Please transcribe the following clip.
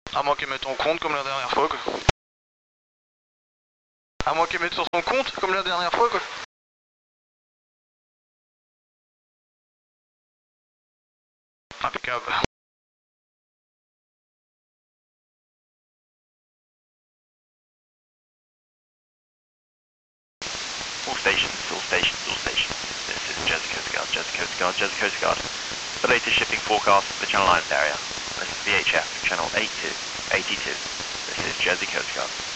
À moins qu'elle mette en compte comme la dernière fois, quoi. À moins qu'elle mette sur son compte comme la dernière fois, quoi. Impeccable. All stations, all stations, all stations. This is Jersey Coast Guard, Jersey Coast Guard, Jersey Coast Guard. The latest shipping forecast for the Channel Islands area. This is VHF, channel 82, 82. This is Jersey Coast Guard.